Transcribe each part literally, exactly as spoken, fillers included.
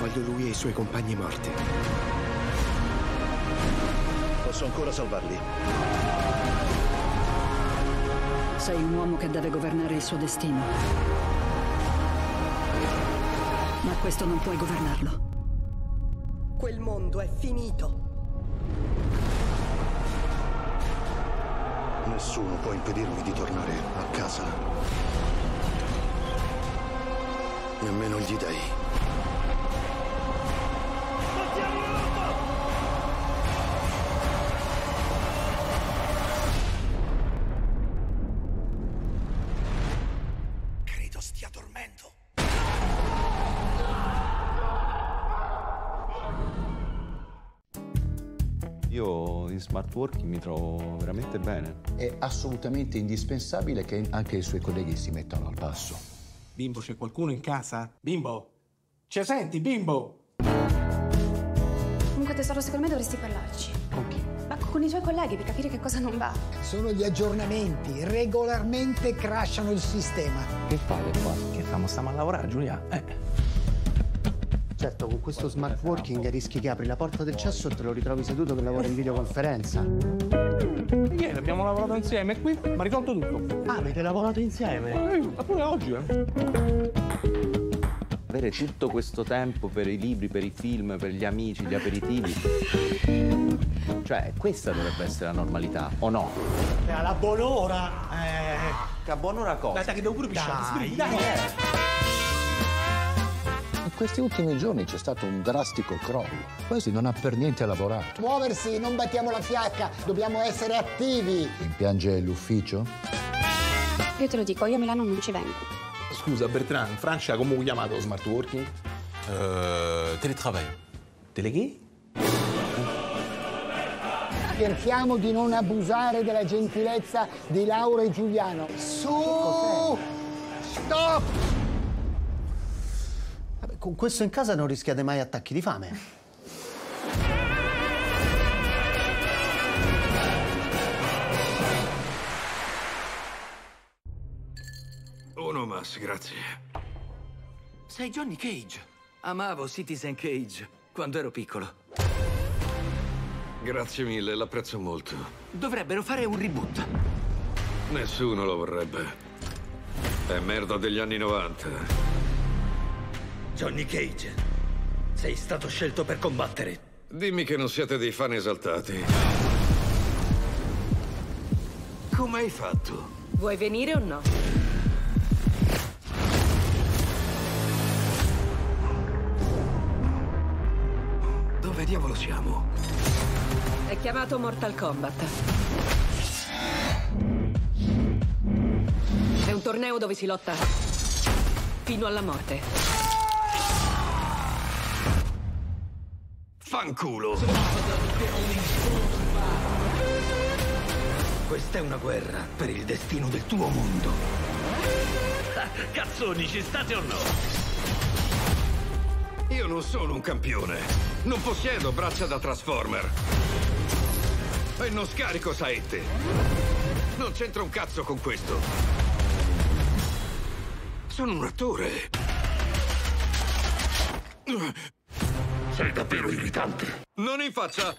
Voglio lui e i suoi compagni morti. Posso ancora salvarli. Sei un uomo che deve governare il suo destino. Ma questo non puoi governarlo. Quel mondo è finito. Nessuno può impedirmi di tornare a casa. Nemmeno gli dei. Credo stia dormendo. Io in smart working mi trovo veramente bene. È assolutamente indispensabile che anche i suoi colleghi si mettano al passo. Bimbo, c'è qualcuno in casa? Bimbo? Ci senti, bimbo? Comunque tesoro, secondo me dovresti parlarci. Con chi? Ma con i tuoi colleghi per capire che cosa non va. Sono gli aggiornamenti, regolarmente crashano il sistema. Che fate qua? Che famo? Stiamo a lavorare, Giulia? Eh. Certo, con questo smart working rischi che apri la porta del cesso e te lo ritrovi seduto che lavora in videoconferenza. Ieri abbiamo lavorato insieme qui, mi ha risolto tutto. Ah, avete lavorato insieme? Eh, ma pure oggi, eh. Avere tutto questo tempo per i libri, per i film, per gli amici, gli aperitivi. Cioè, questa dovrebbe essere la normalità, o no? Alla buon'ora! Eh... Che a buon'ora cosa? Dai, dai, che devo pure pisciare. Dai, dai, dai. In questi ultimi giorni c'è stato un drastico crollo. Quasi non ha per niente lavorato. Muoversi, non battiamo la fiacca, dobbiamo essere attivi. Rimpiange l'ufficio? Io te lo dico, io a Milano non ci vengo. Scusa, Bertrand, in Francia come ho chiamato smart working? Euh, télétravail. Deleghi? Cerchiamo di non abusare della gentilezza di Laura e Giuliano. Su! Stop! Vabbè, con questo in casa non rischiate mai attacchi di fame. Uno mas, grazie. Sei Johnny Cage. Amavo Citizen Cage quando ero piccolo. Grazie mille, l'apprezzo molto. Dovrebbero fare un reboot. Nessuno lo vorrebbe. È merda degli anni novanta. Johnny Cage, sei stato scelto per combattere. Dimmi che non siete dei fan esaltati. Come hai fatto? Vuoi venire o no? Dove diavolo siamo? È chiamato Mortal Kombat. È un torneo dove si lotta fino alla morte. Fanculo! Questa è una guerra per il destino del tuo mondo. Cazzoni, ci state o no? Io non sono un campione. Non possiedo braccia da Transformer. E non scarico saette. Non c'entra un cazzo con questo. Sono un attore. Sei davvero irritante. Non in faccia.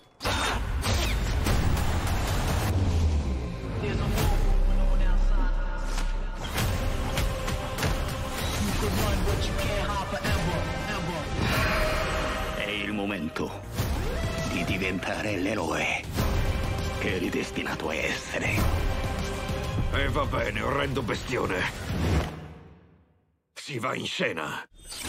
È il momento di diventare l'eroe che eri destinato a essere. E va bene, orrendo bestione. Si va in scena.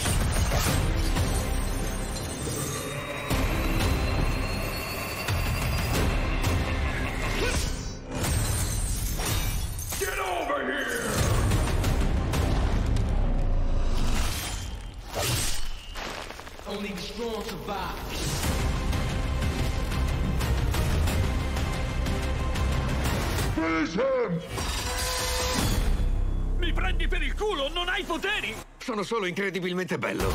Get over here! Only the strong survive. His hands! Mi prendi per il culo, non hai poteri! Sono solo incredibilmente bello.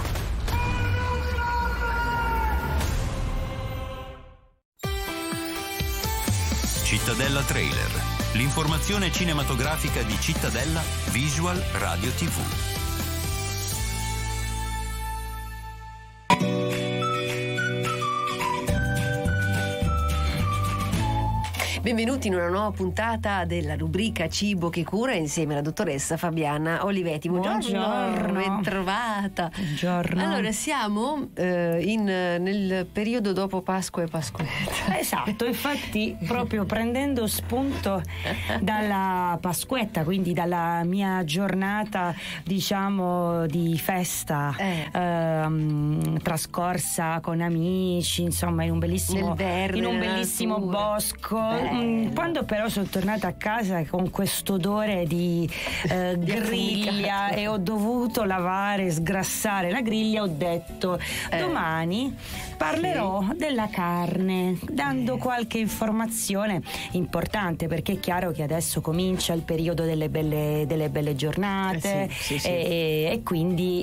Cittadella Trailer, l'informazione cinematografica di Cittadella Visual Radio tivù. Benvenuti in una nuova puntata della rubrica Cibo che cura insieme alla dottoressa Fabiana Olivetti. Buongiorno, Buongiorno. ben trovata. Buongiorno. Allora, siamo eh, in, nel periodo dopo Pasqua e Pasquetta. Esatto, infatti proprio prendendo spunto dalla Pasquetta, quindi dalla mia giornata diciamo di festa eh. ehm, trascorsa con amici, insomma in un bellissimo, Nel verde, in un bellissimo bosco. Bello. Quando però sono tornata a casa con questo odore di, eh, di griglia e ho dovuto lavare, sgrassare la griglia, ho detto eh. domani parlerò sì. della carne, dando qualche informazione importante, perché è chiaro che adesso comincia il periodo delle belle, delle belle giornate eh sì, sì, sì. E, e quindi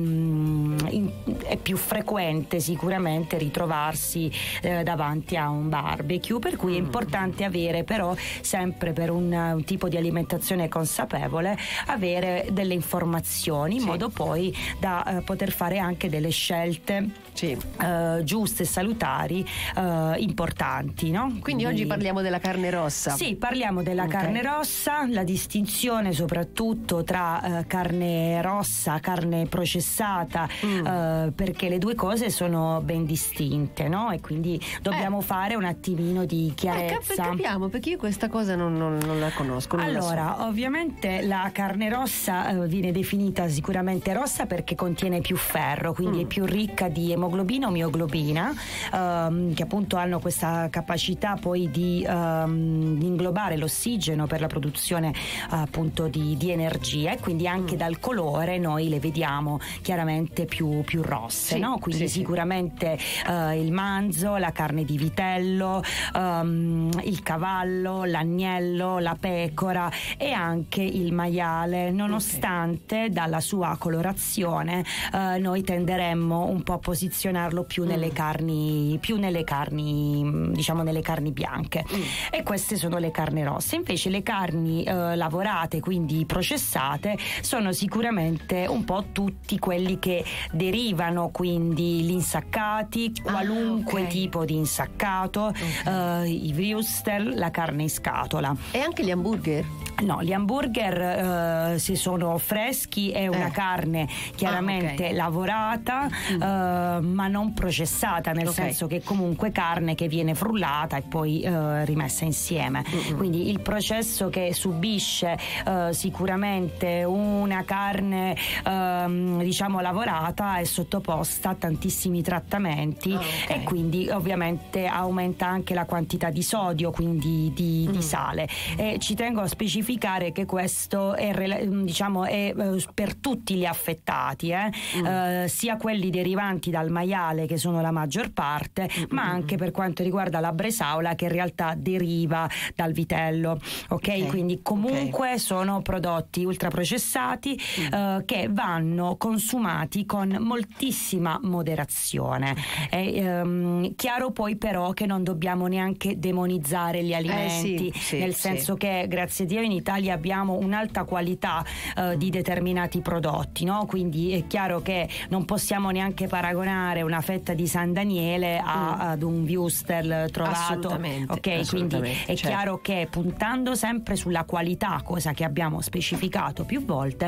ehm, in, è più frequente sicuramente ritrovarsi eh, davanti a un barbecue, per cui è importante avere però sempre per un, un tipo di alimentazione consapevole avere delle informazioni in sì. modo poi da eh, poter fare anche delle scelte sì. eh, giuste e salutari eh, importanti, no? Quindi, Quindi oggi parliamo della carne rossa. Sì, parliamo della okay. carne rossa, la distinzione soprattutto tra eh, carne rossa, carne processata, mm. eh, perché le due cose sono ben distinte, no? E quindi dobbiamo eh. fare un attimino di chiarezza. Eh, capiamo, perché io questa cosa non, non, non la conosco. Non allora, la so. ovviamente la carne rossa eh, viene definita sicuramente rossa perché contiene più ferro, quindi mm. è più ricca di emoglobina o mioglobina, ehm, che appunto hanno questa capacità poi di, ehm, di inglobare l'ossigeno per la produzione eh, appunto di, di energia, e quindi anche mm. dal colore noi le vediamo chiaramente più, più rosse, sì, no? Quindi sì, sicuramente eh, il manzo, la carne di vitello, ehm, il cavallo, l'agnello, la pecora e anche il maiale, nonostante okay. dalla sua colorazione eh, noi tenderemmo un po' a posizionarlo più mm. nelle carni più nelle carni diciamo nelle carni bianche mm. e queste sono le carni rosse. Invece le carni eh, lavorate, quindi processate, sono sicuramente un po' tutti quelli che derivano, quindi gli insaccati, qualunque ah, okay. tipo di insaccato, okay. eh, i würstel, la carne in scatola. E anche gli hamburger? No, gli hamburger eh, se sono freschi è una eh. carne chiaramente ah, okay. lavorata mm. eh, ma non processata, nel okay. senso che comunque carne che viene frullata e poi eh, rimessa insieme. Mm-hmm. Quindi il processo che subisce eh, sicuramente una carne eh, diciamo lavorata è sottoposta a tantissimi trattamenti oh, okay. e quindi ovviamente aumenta anche la quantità di sodio, quindi di, mm. di sale. E ci tengo a specificare che questo è diciamo è per tutti gli affettati, eh? Mm. Eh, sia quelli derivanti dal maiale, che sono la maggior parte, mm-hmm. ma anche per quanto riguarda la bresaola, che in realtà deriva dal vitello, ok? okay. Quindi comunque okay. sono prodotti ultraprocessati mm. eh, che vanno consumati con moltissima moderazione. È ehm, chiaro poi però che non dobbiamo neanche demonizzare gli alimenti, eh, sì, sì, nel senso sì. che grazie a Dio in Italia abbiamo un'alta qualità eh, di determinati prodotti, no? Quindi è chiaro che non possiamo neanche paragonare una fetta di San Daniele a, mm. ad un würstel trovato. Assolutamente, ok, assolutamente, quindi è certo. chiaro che puntando sempre sulla qualità, cosa che abbiamo specificato più volte,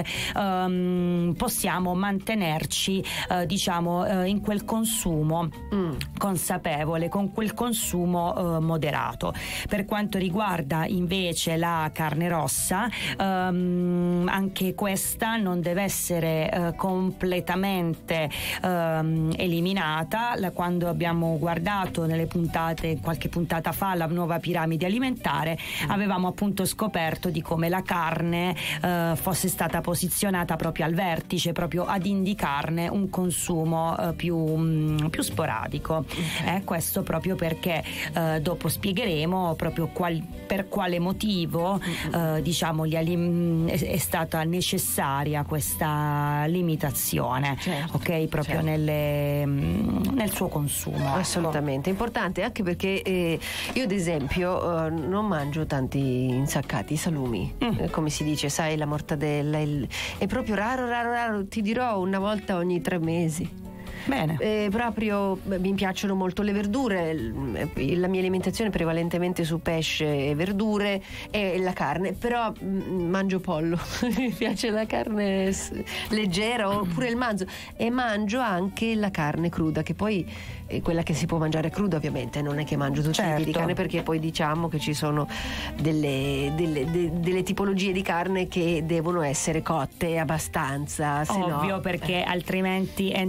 ehm, possiamo mantenerci eh, diciamo eh, in quel consumo mm. consapevole, con quel consumo eh, moderato. Per quanto riguarda invece la carne rossa, ehm, anche questa non deve essere eh, completamente ehm, eliminata. La, quando abbiamo guardato nelle puntate, qualche puntata fa, la nuova piramide alimentare, mm. avevamo appunto scoperto di come la carne eh, fosse stata posizionata proprio al vertice, proprio ad indicarne un consumo eh, più, mh, più sporadico. Okay. Eh, questo proprio perché eh, dopo spiegheremo proprio qual, per quale motivo mm-hmm. eh, diciamo gli alim- è, è stata necessaria questa limitazione, certo, ok, proprio certo. nelle, mh, nel suo consumo. Assolutamente, ecco. Importante anche perché eh, io ad esempio eh, non mangio tanti insaccati, salumi, mm. eh, come si dice, sai, la mortadella, il... è proprio raro, raro, raro, ti dirò una volta ogni tre mesi. Bene. Eh, proprio beh, mi piacciono molto le verdure, l- la mia alimentazione è prevalentemente su pesce e verdure e la carne, però mm, mangio pollo, mi piace la carne s- leggera oppure il manzo, e mangio anche la carne cruda, che poi è quella che si può mangiare cruda, ovviamente non è che mangio tutti Certo. i tipi di carne, perché poi diciamo che ci sono delle, delle, de- delle tipologie di carne che devono essere cotte abbastanza, se Ovvio, no perché altrimenti